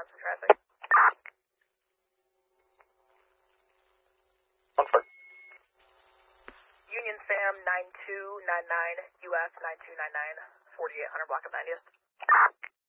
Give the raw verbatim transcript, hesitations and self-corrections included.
on some traffic. Union Sam nine two nine nine, U S nine two nine nine, forty-eight hundred block of ninetieth.